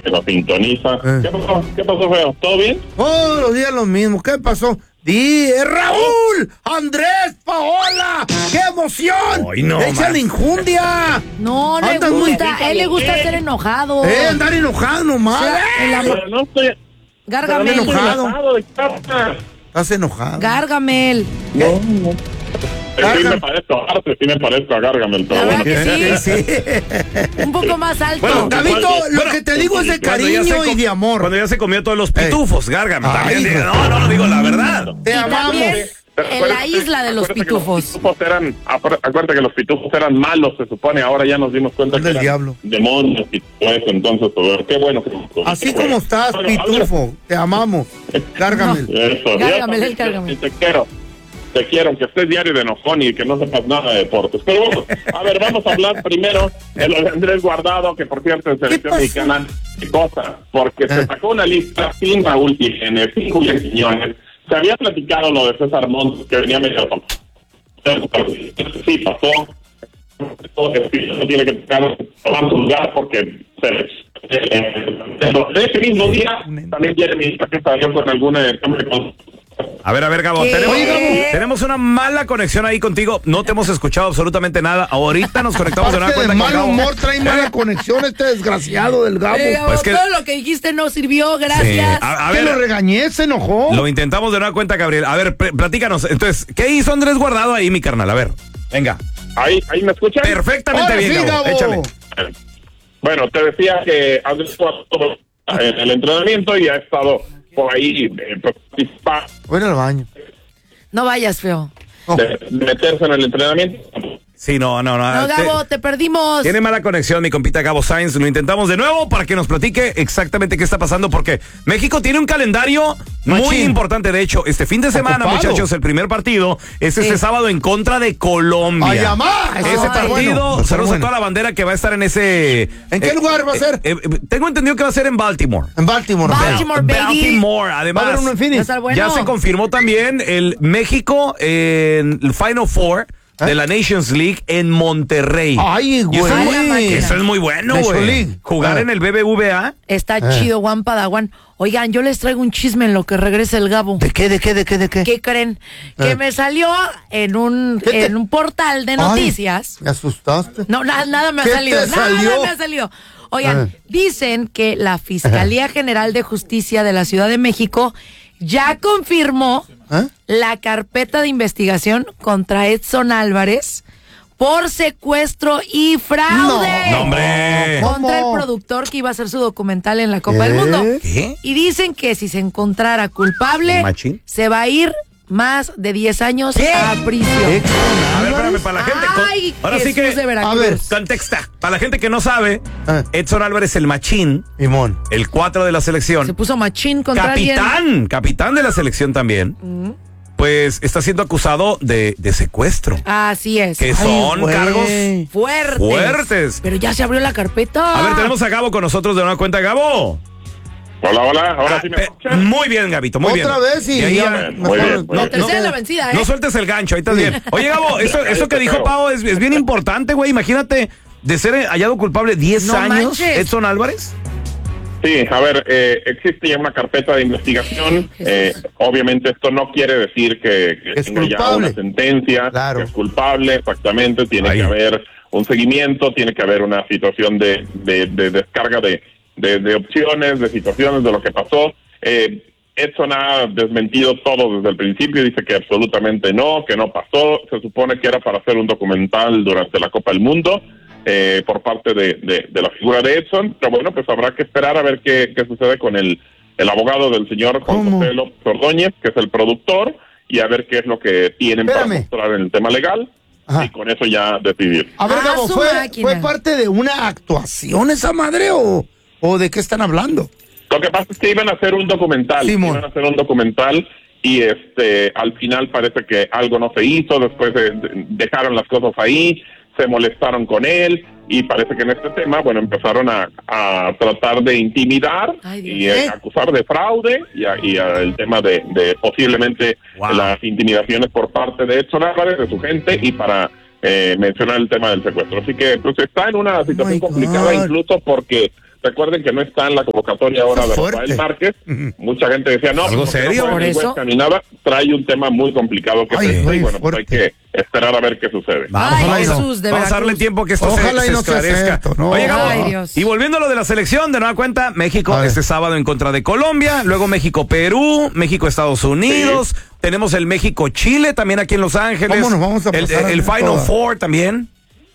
que nos sintoniza. ¿Qué pasó, feo? ¿Todo bien? Todos los días lo mismo. ¿Qué pasó? Raúl, Andrés, Paola, ¡qué emoción! Ay, no, ¡échale injundia! No le Andas gusta, muy... a él le gusta ser enojado. Andar enojado nomás. Pero no estoy... Gárgamel. enojado. Estás enojado. Gárgamel. No. Sí me parezco a Gargamel, pero La bueno. verdad que sí. Un poco más alto. Bueno, Gabito, lo que te digo es de cariño y de amor. Cuando ya se comió todos los pitufos, Gargamel. Ay, No, digo la verdad. Te y amamos. también en la isla de los pitufos. Acuérdate que los pitufos eran malos, se supone. Ahora ya nos dimos cuenta Es que del eran diablo. demonios y todo eso. Entonces, pues, qué bueno. Así como estás, pitufo, te amamos. Gárgamel. Eso, Gárgamel, el Gárgamel. Te quiero, aunque estés diario de enojón y que no sepas nada de deportes. Pero bueno, a ver, vamos a hablar primero de lo de Andrés Guardado, que por cierto en selección mexicana, qué cosa, porque se sacó una lista sin Raúl Jiménez, sin Julián Quiñones. Se había platicado lo de César Montes, que venía medio... Sí, pasó. No tiene que tocar tomar su lugar porque ese mismo día también Jeremy que salió con alguna A ver, Gabo, tenemos una mala conexión ahí contigo. No te hemos escuchado absolutamente nada. Ahorita nos conectamos de nueva cuenta. De mal humor trae mala conexión este desgraciado del Gabo. Pues que... todo lo que dijiste no sirvió, gracias. Sí. A ver, ver, lo regañé, se enojó. Lo intentamos de nueva cuenta, Gabriel. A ver, platícanos. Entonces, ¿qué hizo Andrés Guardado ahí, mi carnal? A ver, venga. Ahí me escuchan. Perfectamente bien, sí, Gabo. Échale. Bueno, te decía que Andrés Guardado en el entrenamiento y ha estado por ahí participar. Voy al baño. No vayas, feo. De meterse en el entrenamiento. Sí, no. No, Gabo, te perdimos. Tiene mala conexión mi compita Gabo Sainz. Lo intentamos de nuevo para que nos platique exactamente qué está pasando, porque México tiene un calendario muy importante. De hecho, este fin de semana, muchachos, el primer partido es este sábado en contra de Colombia. Ese partido, saludos a toda la bandera que va a estar en ese... ¿En qué lugar va a ser? Tengo entendido que va a ser en Baltimore. En Baltimore. Baltimore, baby. Baltimore, además. Va a haber uno en Phoenix. Ya se confirmó también el México en el Final Four de la Nations League en Monterrey. Ay, güey. Eso es muy bueno, güey. Jugar en el BBVA. Está chido, Juan Padawan. Oigan, yo les traigo un chisme en lo que regresa el Gabo. ¿De qué? ¿Qué creen? Que me salió en un portal de noticias. ¿Me asustaste? No, nada me ha salido. Nada me ha salido. Oigan, dicen que la Fiscalía General de Justicia de la Ciudad de México ya confirmó la carpeta de investigación contra Edson Álvarez por secuestro y fraude. No, hombre. Contra el productor que iba a hacer su documental en la Copa del Mundo. ¿Qué? Y dicen que si se encontrara culpable, se va a ir más de 10 años a prisión. A ver, espérame, para la gente. Ay, ahora sí Jesús que. de Veracruz. A ver, contexta. Para la gente que no sabe, Edson Álvarez, el machín, Simón, el 4 de la selección. Se puso machín contra alguien. Capitán de la selección también. Pues está siendo acusado de secuestro. Así es. Que son cargos fuertes. Pero ya se abrió la carpeta. A ver, tenemos a Gabo con nosotros de nueva cuenta. Gabo. Hola, ahora sí me escuchan. Muy bien, Gabito, muy bien. Otra vez y muy bien. Tercera la vencida, No sueltes el gancho, ahí estás bien. Oye, Gabo, eso que dijo Pau es bien importante, güey. Imagínate de ser hallado culpable 10 años, manches. Edson Álvarez. Sí, a ver, existe ya una carpeta de investigación. Obviamente esto no quiere decir que tenga ya una sentencia, que es culpable, exactamente. Tiene que haber un seguimiento, tiene que haber una situación de descarga de opciones, de situaciones, de lo que pasó. Edson ha desmentido todo desde el principio, dice que absolutamente no, que no pasó. Se supone que era para hacer un documental durante la Copa del Mundo. Por parte de la figura de Edson, pero bueno, pues habrá que esperar a ver qué sucede con el abogado del señor Juan José López Ordóñez, que es el productor, y a ver qué es lo que tienen para mostrar en el tema legal. Y con eso ya decidir. A ver, Gabo, ¿fue parte de una actuación esa madre o de qué están hablando? Lo que pasa es que iban a hacer un documental. Y al final parece que algo no se hizo, después dejaron las cosas ahí, se molestaron con él y parece que en este tema, bueno, empezaron a tratar de intimidar y acusar de fraude y el tema de posiblemente las intimidaciones por parte de Edson Álvarez, de su gente, y para mencionar el tema del secuestro. Así que pues está en una situación complicada, incluso porque recuerden que no está en la convocatoria ahora de Rafael Márquez. Mucha gente decía, no, ¿algo serio? ¿Por eso? Trae un tema muy complicado que y bueno, pues hay que esperar a ver qué sucede. Jesús, vamos a darle tiempo que esto se esclarezca. Oye, Gabo, y volviendo a lo de la selección, de nueva cuenta, México este sábado en contra de Colombia, luego México-Perú, México-Estados Unidos, tenemos el México-Chile también aquí en Los Ángeles. ¿Cómo nos vamos a pasar el Final Four también.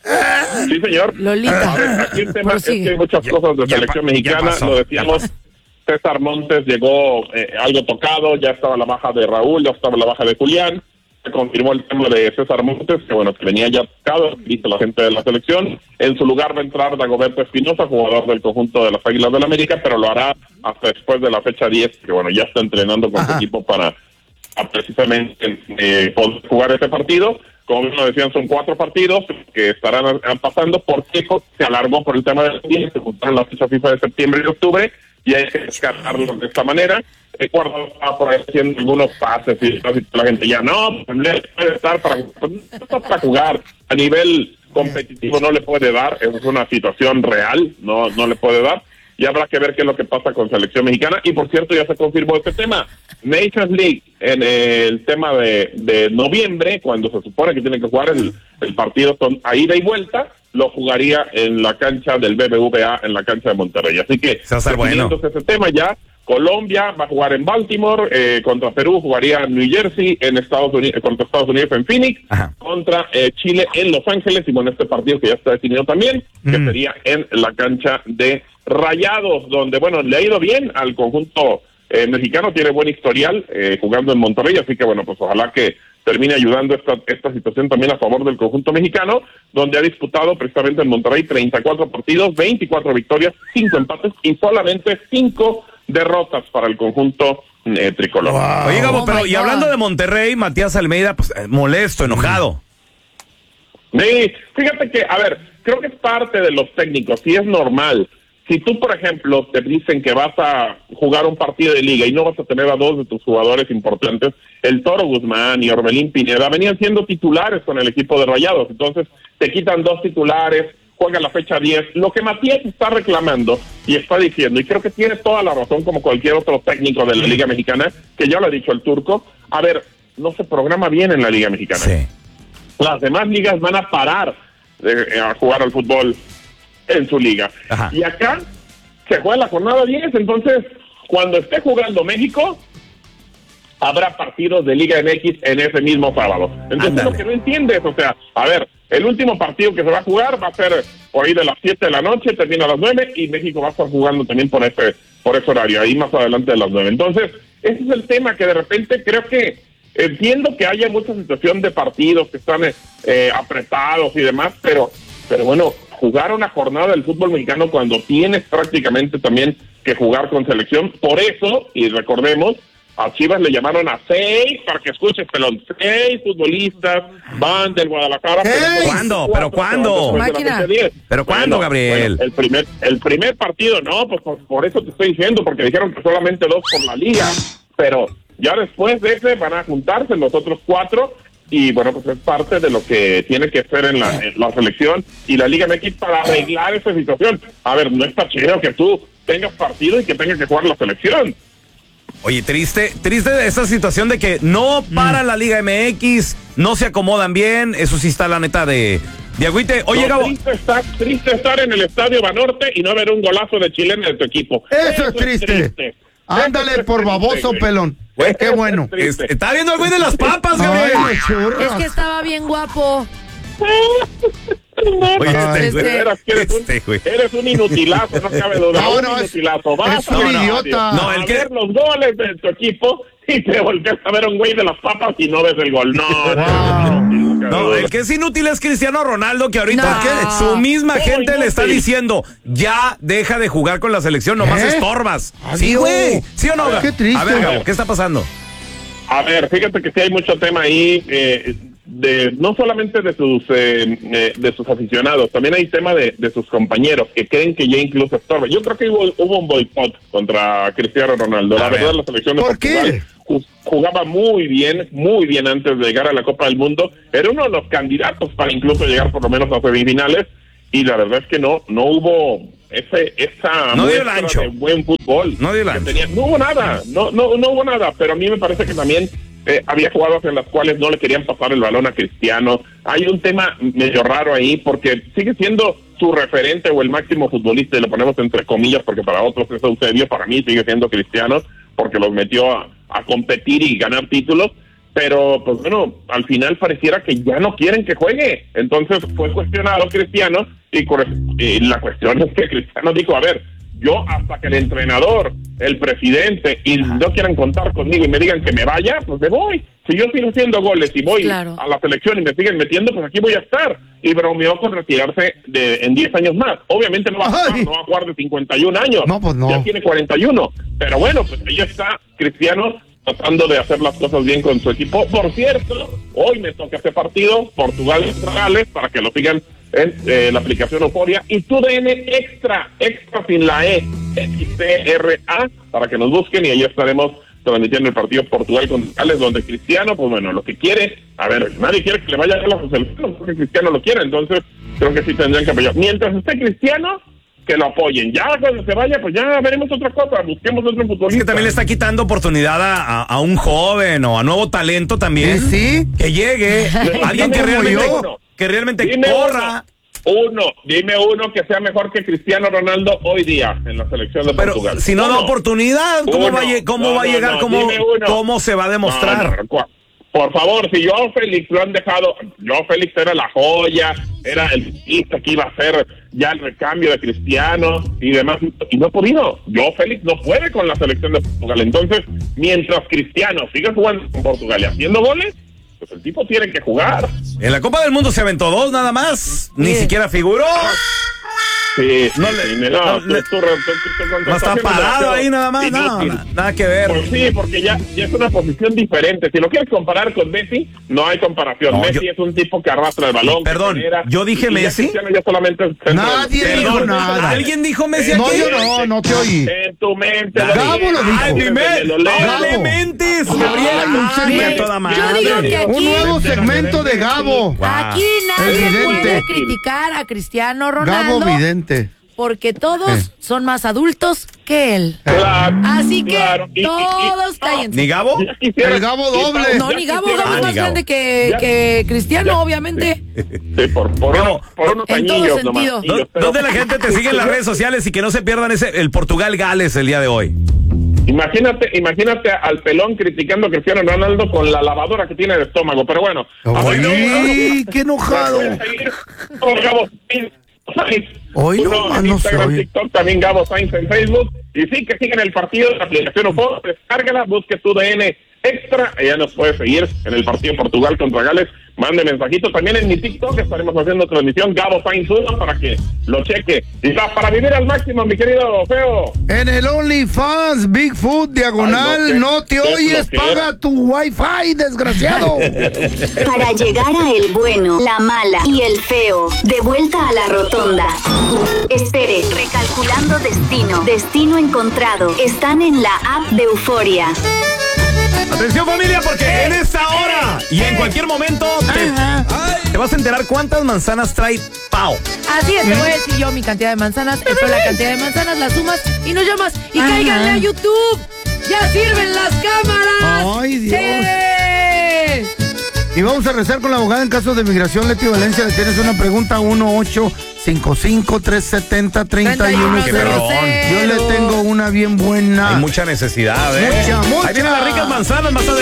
Sí, señor. Lolita. Aquí el tema es que hay muchas cosas de selección mexicana, lo decíamos. César Montes llegó algo tocado, ya estaba la baja de Raúl, ya estaba la baja de Julián. Se confirmó el tema de César Montes, que bueno, que venía ya tocado, dice la gente de la selección. En su lugar va a entrar Dagoberto Espinosa, jugador del conjunto de las Águilas del América, pero lo hará hasta después de la fecha 10, que bueno, ya está entrenando con su equipo para precisamente poder jugar este partido. Como nos decían, son 4 partidos que estarán pasando porque se alargó por el tema del tiempo, se juntaron las fechas FIFA de septiembre y octubre, y hay que descartarlo de esta manera. Guardado está por ahí haciendo algunos pases y la gente ya no puede estar para jugar a nivel competitivo, no le puede dar, eso es una situación real, no le puede dar, y habrá que ver qué es lo que pasa con selección mexicana. Y por cierto, ya se confirmó este tema, Nations League en el tema de noviembre, cuando se supone que tiene que jugar el partido son a ida y vuelta, lo jugaría en la cancha del BBVA, en la cancha de Monterrey. Así que, definiéndose ese tema ya, Colombia va a jugar en Baltimore, contra Perú jugaría en New Jersey, en Estados Unidos, contra Estados Unidos en Phoenix, contra Chile en Los Ángeles, y bueno, este partido que ya está definido también, que sería en la cancha de Rayados, donde bueno, le ha ido bien al conjunto mexicano, tiene buen historial jugando en Monterrey, así que bueno, pues ojalá que termine ayudando esta situación también a favor del conjunto mexicano, donde ha disputado precisamente en Monterrey 34 partidos, 24 victorias, 5 empates y solamente 5 derrotas para el conjunto tricolor. Wow. Oye, Gabo, pero y hablando de Monterrey, Matías Almeida, pues molesto, enojado. Sí, fíjate que, a ver, creo que es parte de los técnicos, y es normal. Si tú, por ejemplo, te dicen que vas a jugar un partido de liga y no vas a tener a 2 de tus jugadores importantes, el Toro Guzmán y Orbelín Pineda venían siendo titulares con el equipo de Rayados, entonces te quitan 2 titulares, juega la fecha 10, lo que Matías está reclamando y está diciendo, y creo que tiene toda la razón como cualquier otro técnico de la Liga Mexicana, que ya lo ha dicho el Turco, a ver, no se programa bien en la Liga Mexicana. Sí. Las demás ligas van a parar a jugar al fútbol en su liga. Ajá. Y acá se juega la jornada 10, entonces cuando esté jugando México, habrá partidos de Liga MX en ese mismo sábado. Entonces lo que no entiendes, o sea, a ver, el último partido que se va a jugar va a ser por ahí de las 7 de la noche, termina a las 9, y México va a estar jugando también por ese horario, ahí más adelante de las 9. Entonces, ese es el tema que de repente creo que entiendo que haya mucha situación de partidos que están apretados y demás, pero bueno, jugar una jornada del fútbol mexicano cuando tienes prácticamente también que jugar con selección, por eso, y recordemos, a Chivas le llamaron a 6, para que escuches, pelón, 6 futbolistas van del Guadalajara. ¿Cuándo? ¿Pero cuándo? ¿Pero cuándo, Gabriel? Bueno, el primer partido, no, pues por eso te estoy diciendo, porque dijeron que solamente 2 por la liga, pero ya después de ese van a juntarse los otros 4, y bueno, pues es parte de lo que tiene que hacer en la selección y la Liga MX para arreglar esa situación. A ver, no está chido que tú tengas partido y que tengas que jugar la selección. Oye, triste esa situación de que no para la Liga MX, no se acomodan bien, eso sí está la neta de agüite. Oye, no, Gabo. Triste estar en el Estadio Banorte y no ver un golazo de chilena de tu equipo. Eso es triste. Ándale por baboso, pelón. Qué bueno. Está viendo el güey de las papas, Gabriel. Es que estaba bien guapo. Oye, eres un inutilazo, no cabe duda. No, inutilazo. Vas un idiota. A ver los goles de tu equipo y te volteas a ver a un güey de las papas y no ves el gol. No, el que es inútil es Cristiano Ronaldo, que ahorita su misma gente le está diciendo, ya deja de jugar con la selección, nomás estorbas. Sí, güey. ¿Sí o no? Qué triste. A ver, Gabo, ¿qué está pasando? A ver, fíjate que sí hay mucho tema ahí, no solamente de sus aficionados, también hay tema de sus compañeros que creen que ya incluso estorba. Yo creo que hubo un boicot contra Cristiano Ronaldo. La verdad, la selección de Portugal jugaba muy bien antes de llegar a la Copa del Mundo. Era uno de los candidatos para incluso llegar por lo menos a semifinales, y la verdad es que no hubo esa no dio el ancho de buen fútbol. No dio el ancho. No hubo nada, no hubo nada, pero a mí me parece que también había jugadas en las cuales no le querían pasar el balón a Cristiano. Hay un tema medio raro ahí, porque sigue siendo su referente o el máximo futbolista, y lo ponemos entre comillas porque para otros es Eusebio, para mí sigue siendo Cristiano, porque los metió a competir y ganar títulos, pero pues bueno, al final pareciera que ya no quieren que juegue. Entonces fue cuestionado Cristiano, y la cuestión es que Cristiano dijo, a ver, yo hasta que el entrenador, el presidente, y no quieran contar conmigo y me digan que me vaya, pues me voy. Si yo sigo haciendo goles y voy a la selección y me siguen metiendo, pues aquí voy a estar. Y bromeó con retirarse en 10 años más. Obviamente no va a jugar de 51 años. No, pues no. Ya tiene 41. Pero bueno, pues ahí está Cristiano tratando de hacer las cosas bien con su equipo. Por cierto, hoy me toca este partido, Portugal y Gales, para que lo sigan en la aplicación Euforia, y TUDN extra sin la XTRA, para que nos busquen, y ahí estaremos transmitiendo el partido Portugal con Gales, donde Cristiano, pues bueno, lo que quiere, a ver, nadie quiere que le vaya a la selección, porque Cristiano lo quiere, entonces creo que sí tendrían que apoyar. Mientras esté Cristiano, que lo apoyen. Ya cuando se vaya, pues ya veremos otra cosa, busquemos otro futbolista. Es que también le está quitando oportunidad a un joven o a nuevo talento también. Sí. Que llegue, alguien que realmente corra. Dime uno que sea mejor que Cristiano Ronaldo hoy día en la selección de Portugal. Pero si no da oportunidad, ¿cómo va a llegar? ¿Cómo se va a demostrar? Por favor, si Joao Félix lo han dejado, Joao Félix era la joya, era el futbolista que iba a hacer ya el recambio de Cristiano y demás, y no ha podido. Joao Félix no puede con la selección de Portugal. Entonces, mientras Cristiano siga jugando con Portugal y haciendo goles, pues el tipo tiene que jugar. En la Copa del Mundo se aventó 2 nada más, ni siquiera figuró. Sí, no está parado ahí nada más, nada que ver. Pues sí, porque ya es una posición diferente. Si lo quieres comparar con Messi, no hay comparación. Messi es un tipo que arrastra el balón. Perdón, yo dije Messi. Nadie dijo nada. ¿Alguien dijo Messi aquí? No, yo no te oí. En tu mente. Gabo lo dijo. Yo digo que aquí un nuevo segmento de Gabo. Aquí nadie puede criticar a Cristiano Ronaldo. Gabo vidente. Porque todos son más adultos que él. Claro, así que todos cállense. ¿Ni Gabo? El Gabo doble. No, ni Gabo es más grande que Cristiano, obviamente. Sí, por unos añillos nomás. ¿Dónde la gente te sigue en las redes sociales y que no se pierdan el Portugal-Gales el día de hoy? Imagínate al pelón criticando a Cristiano Ronaldo con la lavadora que tiene de estómago, pero bueno. ¡Qué enojado! Hoy no sé. TikTok, también Gabo Sainz en Facebook. Y sí, que sigan el partido de la aplicación Euforia, descárgala, busque TUDN extra, ella nos puede seguir en el partido Portugal contra Gales. Mande mensajito también en mi TikTok, estaremos haciendo transmisión Gabo Sainz 1 para que lo cheque. Y para vivir al máximo, mi querido Feo. En el OnlyFans, Bigfoot, diagonal, no te oyes, paga tu Wi-Fi, desgraciado. Para llegar a el bueno, la mala y el feo, de vuelta a la rotonda. Espere, recalculando destino encontrado. Están en la app de Euforia. Atención familia, porque en esta hora y en cualquier momento te vas a enterar cuántas manzanas trae Pau. Así es, te voy a decir yo mi cantidad de manzanas, esto la cantidad de manzanas, las sumas y nos llamas y cáiganle a YouTube. ¡Ya sirven las cámaras! ¡Ay, Dios! ¡Sí! Y vamos a rezar con la abogada en casos de migración, Leti Valencia. Le tienes una pregunta, 1-855-370-3100. Yo le tengo una bien buena. Hay mucha necesidad, Mucha. Ahí vienen las ricas manzanas más adelante.